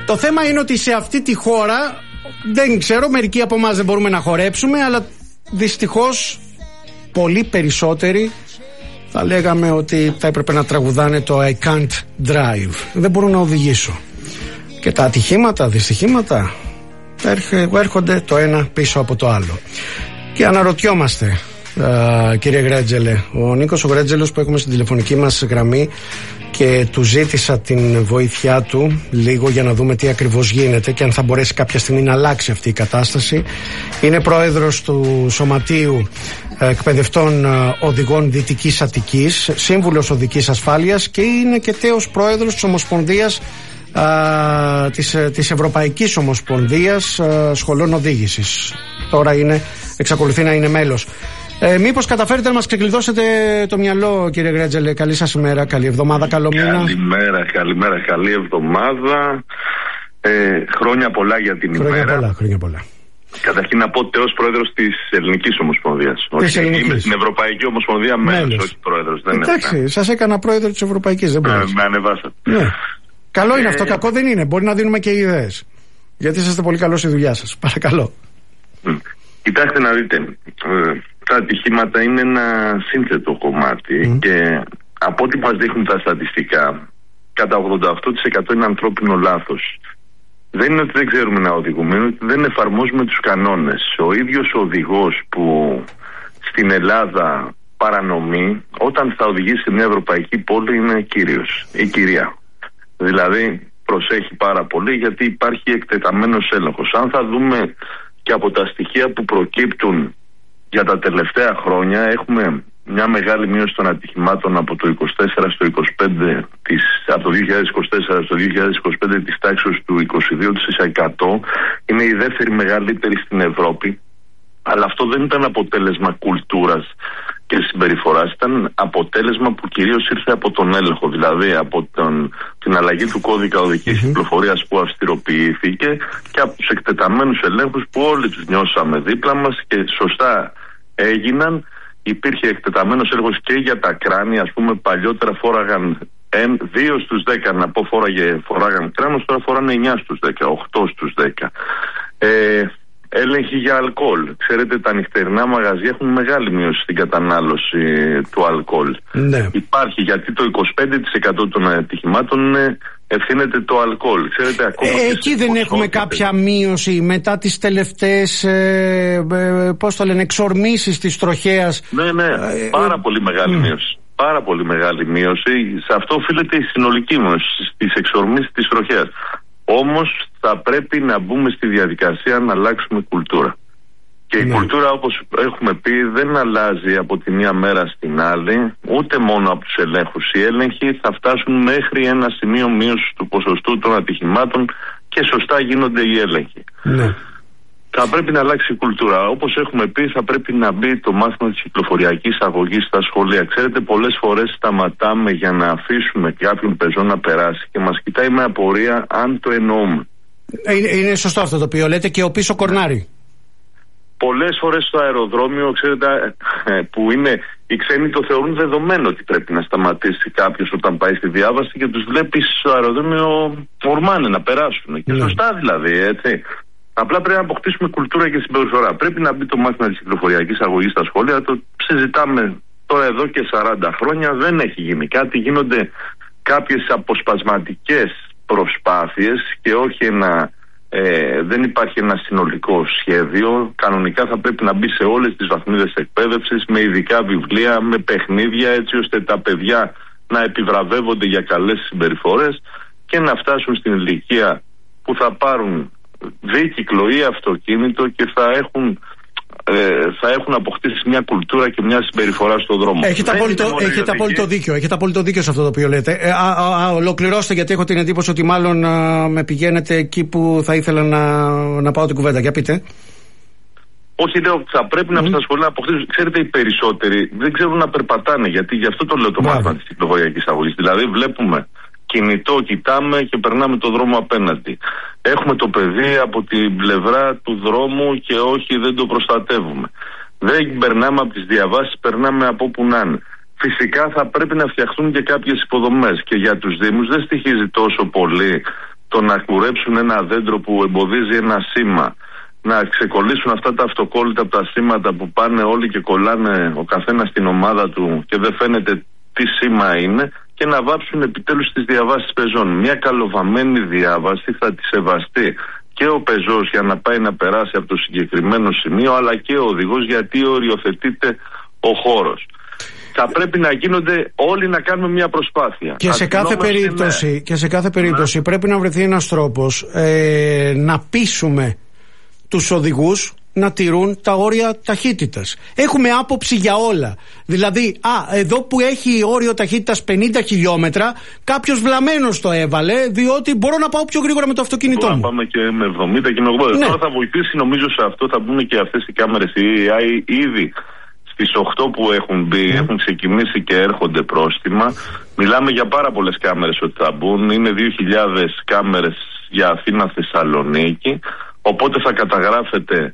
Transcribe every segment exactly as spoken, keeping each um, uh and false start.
Το θέμα είναι ότι σε αυτή τη χώρα, δεν ξέρω, μερικοί από εμάς δεν μπορούμε να χορέψουμε, αλλά δυστυχώς πολύ περισσότεροι θα λέγαμε ότι θα έπρεπε να τραγουδάνε το I can't drive. Δεν μπορώ να οδηγήσω. Και τα ατυχήματα, δυστυχήματα έρχονται το ένα πίσω από το άλλο. Και αναρωτιόμαστε, uh, κύριε Γρέτζελε, ο Νίκος ο Γρέτζελος που έχουμε στην τηλεφωνική μας γραμμή και του ζήτησα την βοήθειά του λίγο για να δούμε τι ακριβώς γίνεται και αν θα μπορέσει κάποια στιγμή να αλλάξει αυτή η κατάσταση. Είναι πρόεδρος του Σωματείου Εκπαιδευτών Οδηγών Δυτικής Αττικής, σύμβουλος οδικής ασφάλειας και είναι και τέος πρόεδρος της Ομοσπονδίας α, της, της Ευρωπαϊκής Ομοσπονδίας α, Σχολών Οδήγησης. Τώρα είναι, εξακολουθεί να είναι μέλος. Ε, μήπως καταφέρετε να μας ξεκλειδώσετε το μυαλό, κύριε Γρέτζελε? Καλή σας ημέρα, καλή εβδομάδα, καλό μήνα. Καλημέρα, καλημέρα, καλή εβδομάδα. Ε, χρόνια πολλά για την χρόνια ημέρα. Πολλά, χρόνια πολλά. Καταρχήν να πω τέος πρόεδρος της Ελληνικής Ομοσπονδίας. Όχι, είμαι στην Ευρωπαϊκή Ομοσπονδία μέλος, όχι πρόεδρος. Δεν εντάξει, είναι. σας έκανα πρόεδρο της Ευρωπαϊκής, δεν μπορείς. Με ανεβάσατε. Ναι. Καλό είναι ε... αυτό, κακό δεν είναι. Μπορεί να δίνουμε και ιδέες. Γιατί είσαστε πολύ καλός στη δουλειά σας. Παρακαλώ. Κοιτάξτε να δείτε. Τα ατυχήματα είναι ένα σύνθετο κομμάτι mm. και από ό,τι μας δείχνουν τα στατιστικά, κατά ογδόντα οκτώ τοις εκατό είναι ανθρώπινο λάθος. Δεν είναι ότι δεν ξέρουμε να οδηγούμε, είναι ότι δεν εφαρμόζουμε τους κανόνες. Ο ίδιος ο οδηγός που στην Ελλάδα παρανομεί, όταν θα οδηγήσει σε μια ευρωπαϊκή πόλη, είναι κύριος ή κυρία. Δηλαδή προσέχει πάρα πολύ γιατί υπάρχει εκτεταμένος έλεγχος. Αν θα δούμε και από τα στοιχεία που προκύπτουν για τα τελευταία χρόνια, έχουμε μια μεγάλη μείωση των ατυχημάτων από το είκοσι τέσσερα στο είκοσι πέντε της, από το δύο χιλιάδες είκοσι τέσσερα στο δύο χιλιάδες είκοσι πέντε της τάξης του είκοσι δύο τοις εκατό. Είναι η δεύτερη μεγαλύτερη στην Ευρώπη, αλλά αυτό δεν ήταν αποτέλεσμα κουλτούρας και συμπεριφοράς, ήταν αποτέλεσμα που κυρίως ήρθε από τον έλεγχο, δηλαδή από τον, την αλλαγή του κώδικα οδικής κυκλοφορίας που αυστηροποιήθηκε και από τους εκτεταμένους ελέγχους που όλοι τους νιώσαμε δίπλα μας και σωστά έγιναν. Υπήρχε εκτεταμένος έλεγχος και για τα κράνη, ας πούμε παλιότερα φόραγαν δύο στους δέκα, να πω φόραγε, φοράγαν κράνος, τώρα φοράνε εννιά στους δέκα, οκτώ στους δέκα. Ε, έλεγχοι για αλκοόλ. Ξέρετε, τα νυχτερινά μαγαζιά έχουν μεγάλη μείωση στην κατανάλωση του αλκοόλ. Ναι. Υπάρχει, γιατί το είκοσι πέντε τοις εκατό των ατυχημάτων είναι, ευθύνεται το αλκοόλ. Ξέρετε, ακόμα ε, εκεί δεν έχουμε κάποια μείωση μετά τις τελευταίες ε, ε, πώς το λένε, εξορμήσεις της τροχέας? Ναι, ναι, ε, πάρα ε, πολύ μεγάλη ε, μείωση. Πάρα πολύ μεγάλη μείωση. Σε αυτό οφείλεται η συνολική μείωση στις εξορμήσεις της τροχέας. Όμως θα πρέπει να μπούμε στη διαδικασία να αλλάξουμε κουλτούρα. Και ναι. η κουλτούρα, όπως έχουμε πει, δεν αλλάζει από τη μία μέρα στην άλλη, ούτε μόνο από τους ελέγχους. Οι έλεγχοι θα φτάσουν μέχρι ένα σημείο μείωσης του ποσοστού των ατυχημάτων και σωστά γίνονται οι έλεγχοι. Ναι. Θα πρέπει να αλλάξει η κουλτούρα. Όπως έχουμε πει, θα πρέπει να μπει το μάθημα της κυκλοφοριακής αγωγής στα σχολεία. Ξέρετε, πολλές φορές σταματάμε για να αφήσουμε κάποιον πεζό να περάσει και μας κοιτάει με απορία αν το εννοούμε. Είναι, είναι σωστό αυτό το οποίο λέτε, και ο πίσω κορνάρι. Πολλές φορές στο αεροδρόμιο, ξέρετε, που είναι οι ξένοι το θεωρούν δεδομένο ότι πρέπει να σταματήσει κάποιος όταν πάει στη διάβαση και τους βλέπει στο αεροδρόμιο ορμάνε να περάσουν. Και ναι. σωστά δηλαδή, έτσι. Απλά πρέπει να αποκτήσουμε κουλτούρα και συμπεριφορά. Πρέπει να μπει το μάθημα της κυκλοφοριακής αγωγής στα σχολεία. Το συζητάμε τώρα εδώ και σαράντα χρόνια. Δεν έχει γίνει κάτι. Γίνονται κάποιες αποσπασματικές προσπάθειες και όχι ένα. Ε, δεν υπάρχει ένα συνολικό σχέδιο. Κανονικά θα πρέπει να μπει σε όλες τις βαθμίδες εκπαίδευσης με ειδικά βιβλία, με παιχνίδια, έτσι ώστε τα παιδιά να επιβραβεύονται για καλές συμπεριφορές και να φτάσουν στην ηλικία που θα πάρουν δίκυκλο ή αυτοκίνητο και θα έχουν, ε, θα έχουν αποκτήσει μια κουλτούρα και μια συμπεριφορά στον δρόμο. Έχετε απόλυτο, έχετε απόλυτο δίκιο. Έχετε απόλυτο δίκιο σε αυτό το οποίο λέτε. Ε, α, α, α, ολοκληρώστε, γιατί έχω την εντύπωση ότι μάλλον α, με πηγαίνετε εκεί που θα ήθελα να, να πάω την κουβέντα. Για πείτε. Όχι, λέω ότι θα πρέπει mm. να στα σχολεία να αποκτήσουν. Ξέρετε, οι περισσότεροι δεν ξέρουν να περπατάνε. Γιατί γι' αυτό το λέω το μάθημα της κυκλοφοριακής αγωγής. Δηλαδή, βλέπουμε κινητό, κοιτάμε και περνάμε το δρόμο απέναντι. Έχουμε το παιδί από την πλευρά του δρόμου και όχι, δεν το προστατεύουμε. Δεν περνάμε από τις διαβάσεις, περνάμε από όπου να είναι. Φυσικά θα πρέπει να φτιαχτούν και κάποιες υποδομές και για τους Δήμους δεν στοιχίζει τόσο πολύ το να κουρέψουν ένα δέντρο που εμποδίζει ένα σήμα, να ξεκολλήσουν αυτά τα αυτοκόλλητα από τα σήματα που πάνε όλοι και κολλάνε ο καθένας στην ομάδα του και δεν φαίνεται τι σήμα είναι, και να βάψουν επιτέλους τις διαβάσεις πεζών. Μια καλοβαμμένη διάβαση θα τη σεβαστεί και ο πεζός για να πάει να περάσει από το συγκεκριμένο σημείο, αλλά και ο οδηγός, γιατί οριοθετείται ο χώρος. Θα πρέπει να γίνονται όλοι, να κάνουμε μια προσπάθεια. Και σε κάθε περίπτωση, ναι. και σε κάθε περίπτωση ναι. πρέπει να βρεθεί ένας τρόπος ε, να πείσουμε τους οδηγούς να τηρούν τα όρια ταχύτητας. Έχουμε άποψη για όλα. Δηλαδή, α, εδώ που έχει όριο ταχύτητας πενήντα χιλιόμετρα, κάποιος βλαμμένος το έβαλε, διότι μπορώ να πάω πιο γρήγορα με το αυτοκίνητό μου. Μπορώ να πάμε και με εβδομήντα και με ογδόντα. Ναι. Τώρα θα βοηθήσει, νομίζω, σε αυτό, θα μπουν και αυτές οι κάμερες. Οι έι άι ήδη στις οκτώ που έχουν μπει, mm. έχουν ξεκινήσει και έρχονται πρόστιμα. Μιλάμε για πάρα πολλές κάμερες ότι θα μπουν. Είναι δύο χιλιάδες κάμερες για Αθήνα-Θεσσαλονίκη. Οπότε θα καταγράφεται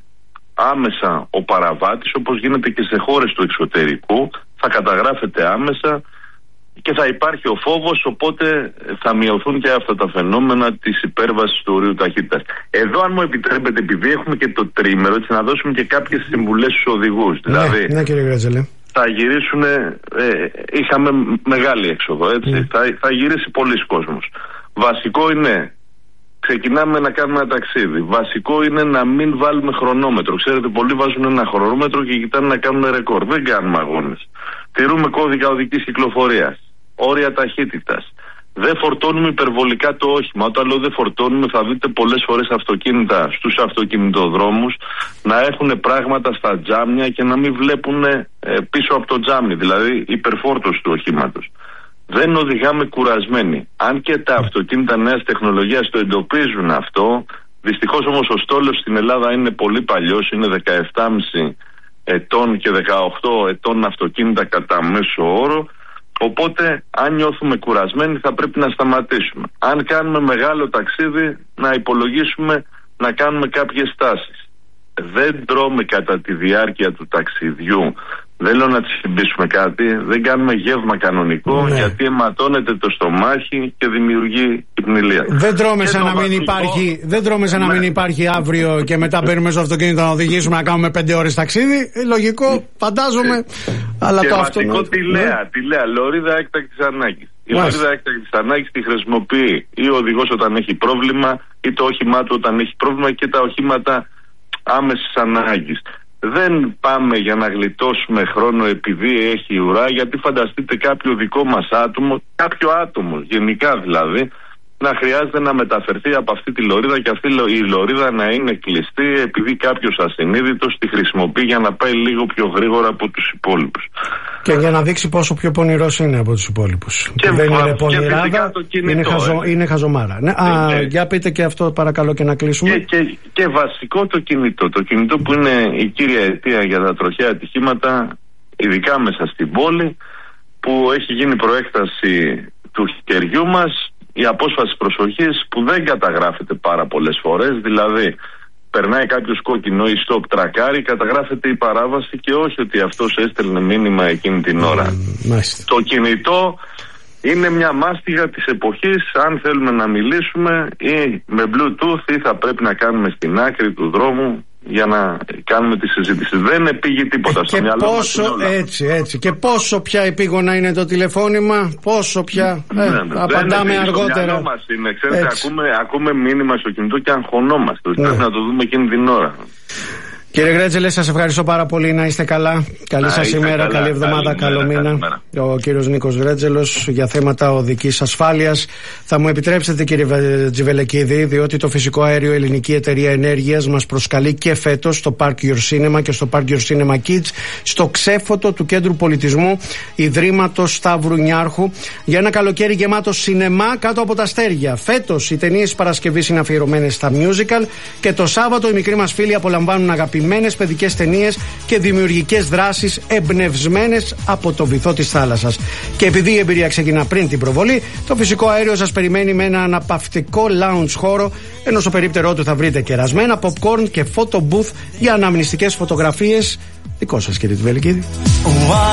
άμεσα ο παραβάτης, όπως γίνεται και σε χώρες του εξωτερικού. Θα καταγράφεται άμεσα και θα υπάρχει ο φόβος, οπότε θα μειωθούν και αυτά τα φαινόμενα της υπέρβασης του ορίου ταχύτητας. Εδώ, αν μου επιτρέπετε, επειδή έχουμε και το τρίμερο, έτσι, να δώσουμε και κάποιες συμβουλές στους οδηγούς. Ναι, δηλαδή, ναι, κύριε Γρέτζελε. Θα γυρίσουν, ε, είχαμε μεγάλη έξοδο, έτσι. Ναι. Θα, θα γυρίσει πολλοί κόσμος. Βασικό είναι, ξεκινάμε να κάνουμε ένα ταξίδι. Βασικό είναι να μην βάλουμε χρονόμετρο. Ξέρετε, πολλοί βάζουν ένα χρονόμετρο και κοιτάνε να κάνουν ρεκόρ. Δεν κάνουμε αγώνες. Τηρούμε κώδικα οδικής κυκλοφορίας, όρια ταχύτητας. Δεν φορτώνουμε υπερβολικά το όχημα. Όταν λέω δεν φορτώνουμε, θα δείτε πολλές φορές αυτοκίνητα στους αυτοκινητοδρόμους να έχουν πράγματα στα τζάμια και να μην βλέπουν ε, πίσω από το τζάμι, δηλαδή υπερφόρτωση του οχήματος. Δεν οδηγάμε κουρασμένοι. Αν και τα αυτοκίνητα νέας τεχνολογίας το εντοπίζουν αυτό, δυστυχώς όμως ο στόλος στην Ελλάδα είναι πολύ παλιός, είναι δεκαεπτά κόμμα πέντε ετών και δεκαοκτώ ετών αυτοκίνητα κατά μέσο όρο. Οπότε, αν νιώθουμε κουρασμένοι, θα πρέπει να σταματήσουμε. Αν κάνουμε μεγάλο ταξίδι, να υπολογίσουμε να κάνουμε κάποιες στάσεις. Δεν τρώμε κατά τη διάρκεια του ταξιδιού. Δεν λέω να τσιμπήσουμε κάτι, δεν κάνουμε γεύμα κανονικό, ναι. γιατί αιματώνεται το στομάχι και δημιουργεί υπνηλία. Δεν τρώμε σαν να μην βασικό... υπάρχει, δεν τρώμε σαν ναι. να μην υπάρχει αύριο και μετά μπαίνουμε στο αυτοκίνητο να οδηγήσουμε να κάνουμε πέντε ώρες ταξίδι. Λογικό, φαντάζομαι. Αλλά και το βασικό αυτό... τη Λέα, ναι. τη Λέα, λωρίδα έκτακτης ανάγκης. Η λωρίδα έκτακτης ανάγκης τη χρησιμοποιεί ή ο οδηγός όταν έχει πρόβλημα, ή το όχημά του όταν έχει πρόβλημα, και τα οχήματα άμεσης ανάγκης. Δεν πάμε για να γλιτώσουμε χρόνο επειδή έχει ουρά, γιατί φανταστείτε κάποιο δικό μας άτομο, κάποιο άτομο γενικά δηλαδή, να χρειάζεται να μεταφερθεί από αυτή τη λωρίδα και αυτή η λωρίδα να είναι κλειστή επειδή κάποιος ασυνείδητος τη χρησιμοποιεί για να πάει λίγο πιο γρήγορα από τους υπόλοιπους. Και για να δείξει πόσο πιο πονηρός είναι από τους υπόλοιπους. Και δεν βα... είναι πονηράδα, είναι, χαζο... είναι χαζομάρα. Ναι, α, ε, για πείτε και αυτό παρακαλώ και να κλείσουμε. Και, και, και βασικό το κινητό. Το κινητό που είναι η κύρια αιτία για τα τροχαία ατυχήματα, ειδικά μέσα στην πόλη, που έχει γίνει προέκταση του χεριού μας. Η απόσπαση προσοχής που δεν καταγράφεται πάρα πολλές φορές, δηλαδή περνάει κάποιος κόκκινο ή stop τρακάρι, καταγράφεται η παράβαση και όχι ότι αυτός έστελνε μήνυμα εκείνη την ώρα. Mm, το κινητό είναι μια μάστιγα της εποχής, αν θέλουμε να μιλήσουμε ή με Bluetooth ή θα πρέπει να κάνουμε στην άκρη του δρόμου για να κάνουμε τη συζήτηση. Δεν επήγει τίποτα ε, στο μυαλό μας. Έτσι, έτσι. Και πόσο πια επίγωνα είναι το τηλεφώνημα, πόσο πια. Ναι, ε, ναι, απαντάμε δεν αργότερα. Στο μυαλό μας είναι. Ξέρετε, ακούμε, ακούμε μήνυμα στο κινητό και αγχωνόμαστε. Ναι. Πρέπει να το δούμε εκείνη την ώρα. Κύριε Γρέτζελε, σας ευχαριστώ πάρα πολύ. Να είστε καλά. Καλή σας ημέρα, καλά, καλή εβδομάδα, καλή καλό μήνα. Ο κύριος Νίκος Γρέτζελος για θέματα οδικής ασφάλειας. Θα μου επιτρέψετε, κύριε Τζιβελεκίδη, διότι το φυσικό αέριο Ελληνική Εταιρεία Ενέργειας μας προσκαλεί και φέτος στο Park Your Cinema και στο Park Your Cinema Kids, στο ξέφωτο του Κέντρου Πολιτισμού Ιδρύματος Σταύρου Νιάρχου, για ένα καλοκαίρι γεμάτο σινεμά κάτω από τα αστέρια. Φέτος οι ταινίες Παρασκευής είναι αφιερωμένες στα musical και το Σάββατο οι μικροί μας φίλοι απολαμβάνουν αγαπημένες παιδικές ταινίες και δημιουργικές δράσεις εμπνευσμένες από το βυθό της θάλασσας. Και επειδή η εμπειρία ξεκινά πριν την προβολή, το φυσικό αέριο σας περιμένει με ένα αναπαυτικό lounge χώρο, ενώ στο περίπτερό του θα βρείτε κερασμένα popcorn και photo booth για αναμνηστικές φωτογραφίες. Δικό σας, κύριε Τζιβελεκίδη.